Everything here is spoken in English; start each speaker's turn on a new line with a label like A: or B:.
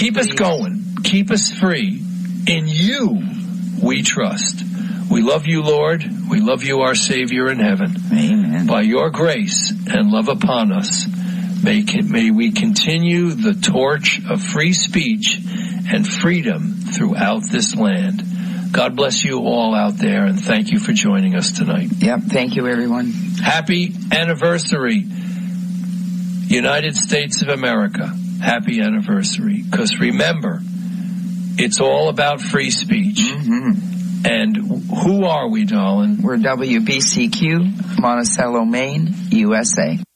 A: Keep us going. Keep us free. In you we trust. We love you, Lord. We love you, our Savior in heaven.
B: Amen.
A: By your grace and love upon us, may we continue the torch of free speech and freedom throughout this land. God bless you all out there, and thank you for joining us tonight.
B: Yep, thank you, everyone.
A: Happy anniversary, United States of America. Happy anniversary. Because remember, it's all about free speech.
B: Mm-hmm.
A: And who are we, darling?
B: We're WBCQ, Monticello, Maine, USA.